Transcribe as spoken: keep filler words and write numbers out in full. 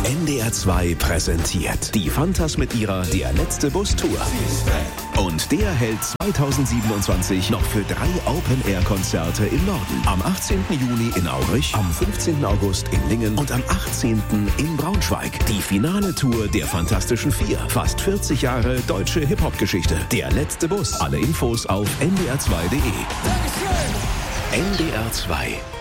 N D R zwei präsentiert die Phantas mit ihrer Der letzte Bus Tour. Und der hält zweitausendsiebenundzwanzig noch für drei Open-Air-Konzerte im Norden. Am achtzehnten Juni in Aurich, am fünfzehnten August in Lingen und am achtzehnten in Braunschweig. Die finale Tour der Fantastischen Vier. Fast vierzig Jahre deutsche Hip-Hop-Geschichte. Der letzte Bus. Alle Infos auf n d r zwei punkt d e. N D R zwei.